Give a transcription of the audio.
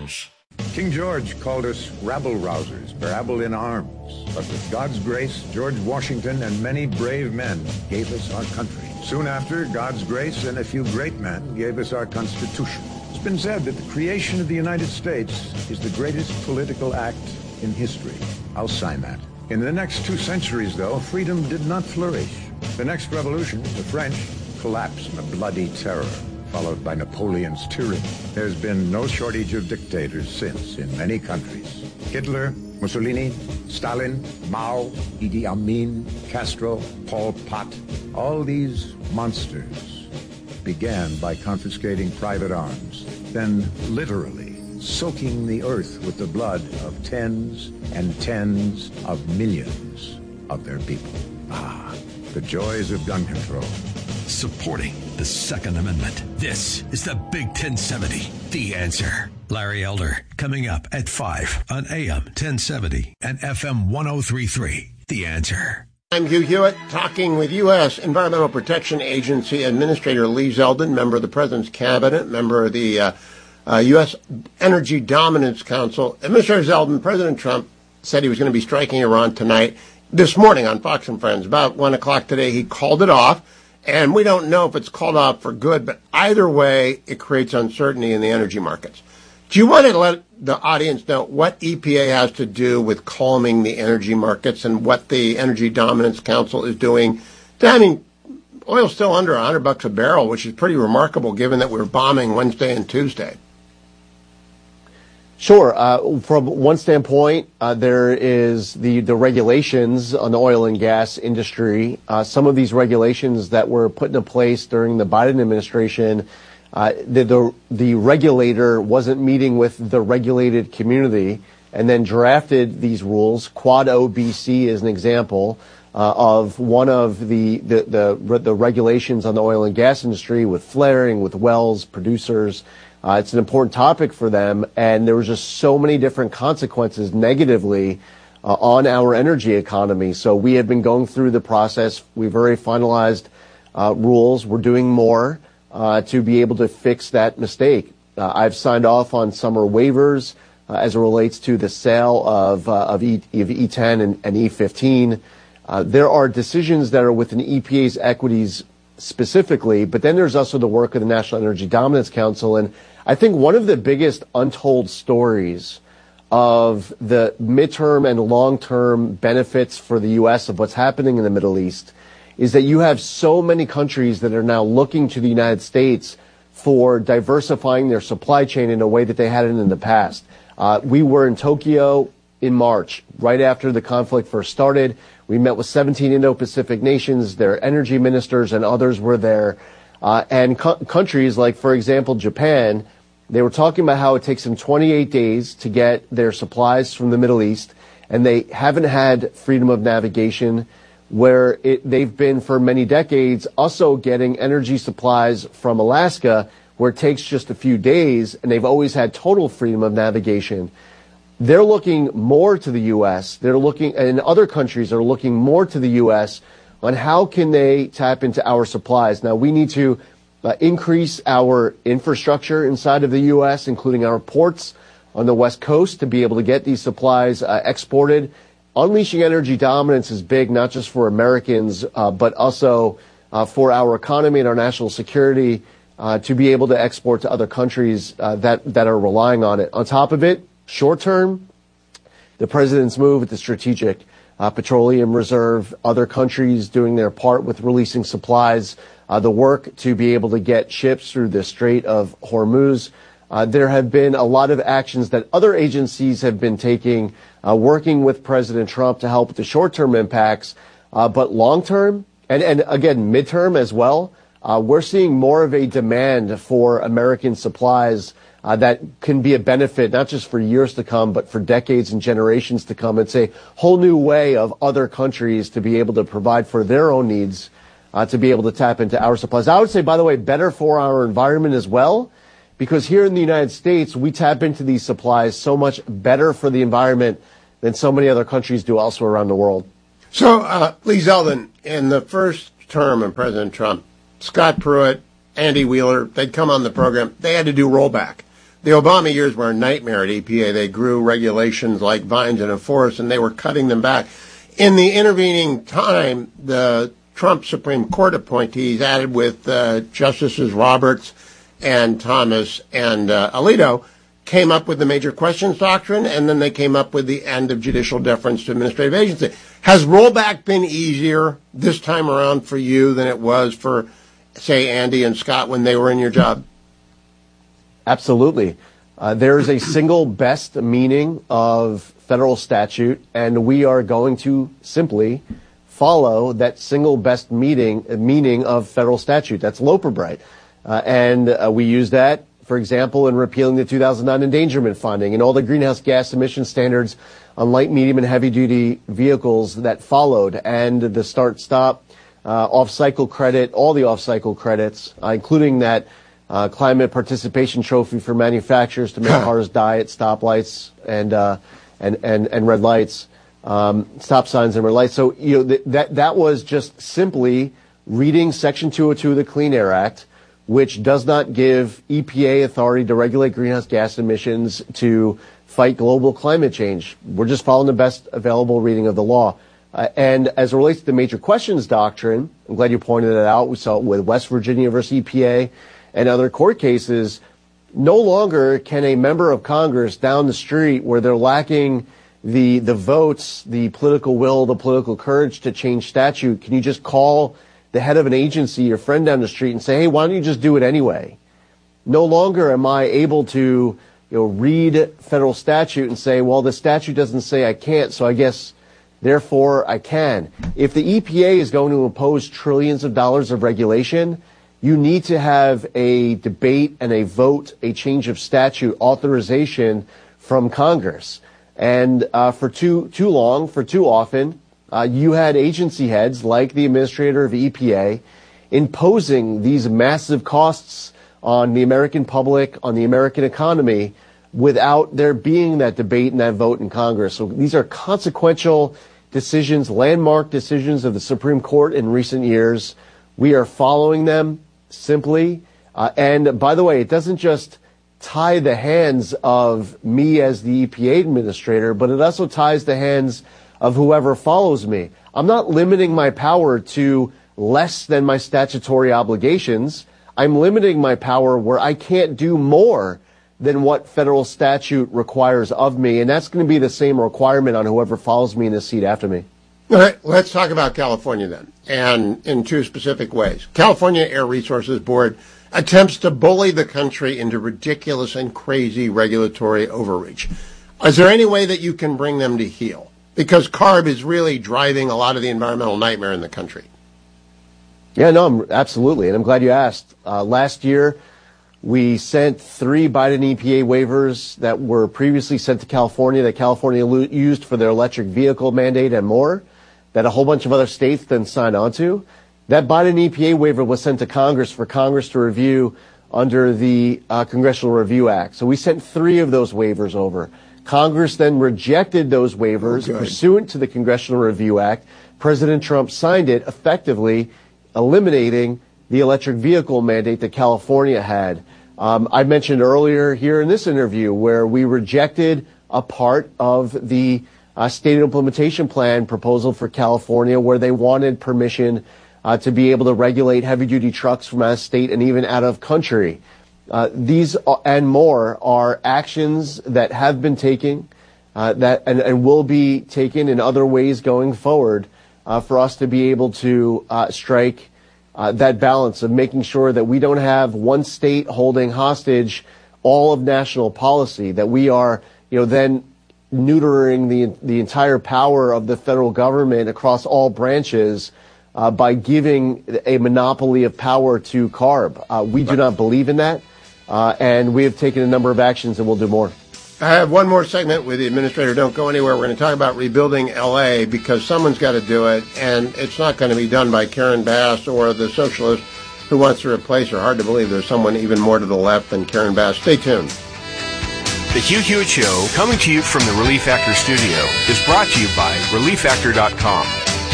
News. King George called us rabble-rousers, rabble in arms. But with God's grace, George Washington and many brave men gave us our country. Soon after, God's grace and a few great men gave us our Constitution. It's been said that the creation of the United States is the greatest political act in history. I'll sign that. In the next 2 centuries, though, freedom did not flourish. The next revolution, the French, collapsed in a bloody terror, followed by Napoleon's tyranny. There's been no shortage of dictators since in many countries. Hitler, Mussolini, Stalin, Mao, Idi Amin, Castro, Pol Pot. All these monsters began by confiscating private arms, then literally soaking the earth with the blood of tens and tens of millions of their people. Ah, the joys of gun control. Supporting the Second Amendment. This is the Big 1070, The Answer. Larry Elder, coming up at 5 on AM 1070 and FM 1033, The Answer. I'm Hugh Hewitt, talking with U.S. Environmental Protection Agency Administrator Lee Zeldin, member of the President's Cabinet, member of the U.S. Energy Dominance Council. Administrator Zeldin, President Trump said he was going to be striking Iran tonight. This morning on Fox and Friends, about 1 o'clock today, he called it off. And we don't know if it's called off for good, but either way, it creates uncertainty in the energy markets. Do you want to let the audience know what EPA has to do with calming the energy markets and what the Energy Dominance Council is doing? I mean, oil's still under $100 a barrel, which is pretty remarkable given that we were bombing Wednesday and Tuesday. Sure. From one standpoint, there is the regulations on the oil and gas industry. Some of these regulations that were put into place during the Biden administration, the regulator wasn't meeting with the regulated community and then drafted these rules. Quad OBC is an example of one of the regulations on the oil and gas industry with flaring, with wells, producers. It's an important topic for them, and there was just so many different consequences negatively on our energy economy. So we have been going through the process. We've already finalized rules. We're doing more to be able to fix that mistake. I've signed off on summer waivers as it relates to the sale of E10 and E15. There are decisions that are within EPA's equities specifically, but then there's also the work of the National Energy Dominance Council. And I think one of the biggest untold stories of the midterm and long-term benefits for the U.S. of what's happening in the Middle East is that you have so many countries that are now looking to the United States for diversifying their supply chain in a way that they hadn't in the past. We were in Tokyo in March, right after the conflict first started. We met with 17 Indo-Pacific nations, their energy ministers and others were there. And countries like, for example, Japan, they were talking about how it takes them 28 days to get their supplies from the Middle East, and they haven't had freedom of navigation, where they've been for many decades also getting energy supplies from Alaska, where it takes just a few days, and they've always had total freedom of navigation. They're looking more to the U.S. And other countries are looking more to the U.S. on how can they tap into our supplies. Now, we need to increase our infrastructure inside of the U.S., including our ports on the West Coast, to be able to get these supplies exported. Unleashing energy dominance is big, not just for Americans, but also for our economy and our national security, to be able to export to other countries that are relying on it. On top of it, short term, the president's move with the strategic petroleum reserve, other countries doing their part with releasing supplies, the work to be able to get ships through the Strait of Hormuz. There have been a lot of actions that other agencies have been taking, working with President Trump to help with the short-term impacts. But long-term, and again, midterm as well, we're seeing more of a demand for American supplies that can be a benefit, not just for years to come, but for decades and generations to come. It's a whole new way of other countries to be able to provide for their own needs, to be able to tap into our supplies. I would say, by the way, better for our environment as well, because here in the United States, we tap into these supplies so much better for the environment than so many other countries do elsewhere around the world. So, Lee Zeldin, in the first term of President Trump, Scott Pruitt, Andy Wheeler, they'd come on the program. They had to do rollback. The Obama years were a nightmare at EPA. They grew regulations like vines in a forest, and they were cutting them back. In the intervening time, the Trump Supreme Court appointees, added with Justices Roberts and Thomas and Alito, came up with the major questions doctrine, and then they came up with the end of judicial deference to administrative agency. Has rollback been easier this time around for you than it was for, say, Andy and Scott when they were in your job? Absolutely. There is a single best meaning of federal statute, and we are going to simply follow that single best meaning of federal statute. That's Loper-Bright. And we use that, for example, in repealing the 2009 endangerment funding and all the greenhouse gas emission standards on light, medium, and heavy-duty vehicles that followed, and the start-stop off-cycle credit, all the off-cycle credits, including that climate participation trophy for manufacturers to make cars die at stoplights and red lights, stop signs and red lights. So that was just simply reading Section 202 of the Clean Air Act, which does not give EPA authority to regulate greenhouse gas emissions to fight global climate change. We're just following the best available reading of the law. And as it relates to the major questions doctrine, I'm glad you pointed it out. We saw it with West Virginia versus EPA and other court cases. No longer can a member of Congress down the street, where they're lacking the votes, the political will, the political courage to change statute, can you just call the head of an agency, your friend down the street, and say, hey, why don't you just do it anyway? No longer am I able to read federal statute and say, well, the statute doesn't say I can't, so I guess therefore I can. If the EPA is going to impose trillions of dollars of regulation, you need to have a debate and a vote, a change of statute authorization from Congress. And for too often, you had agency heads like the administrator of EPA imposing these massive costs on the American public, on the American economy, without there being that debate and that vote in Congress. So these are consequential decisions, landmark decisions of the Supreme Court in recent years. We are following them simply. And by the way, it doesn't just tie the hands of me as the EPA administrator, but it also ties the hands of whoever follows me. I'm not limiting my power to less than my statutory obligations. I'm limiting my power where I can't do more than what federal statute requires of me, and that's going to be the same requirement on whoever follows me in the seat after me. All right, let's talk about California then, and in two specific ways. California Air Resources Board attempts to bully the country into ridiculous and crazy regulatory overreach. Is there any way that you can bring them to heel? Because CARB is really driving a lot of the environmental nightmare in the country. Yeah, no, absolutely, and I'm glad you asked. Last year, we sent 3 Biden EPA waivers that were previously sent to California, that California used for their electric vehicle mandate and more, that a whole bunch of other states then signed on to. That Biden EPA waiver was sent to Congress for Congress to review under the Congressional Review Act. So we sent 3 of those waivers over. Congress then rejected those waivers pursuant to the Congressional Review Act. President Trump signed it, effectively eliminating the electric vehicle mandate that California had. I mentioned earlier here in this interview where we rejected a part of the state implementation plan proposal for California, where they wanted permission to be able to regulate heavy-duty trucks from out of state and even out of country. These and more are actions that have been taken and will be taken in other ways going forward for us to be able to strike that balance of making sure that we don't have one state holding hostage all of national policy, that we are, then neutering the entire power of the federal government across all branches by giving a monopoly of power to CARB. We do not believe in that, and we have taken a number of actions, and we'll do more. I have one more segment with the administrator. Don't go anywhere. We're going to talk about rebuilding L.A. because someone's got to do it, and it's not going to be done by Karen Bass or the socialist who wants to replace her. Hard to believe there's someone even more to the left than Karen Bass. Stay tuned. The Hugh Hewitt Show, coming to you from the Relief Factor studio, is brought to you by ReliefFactor.com.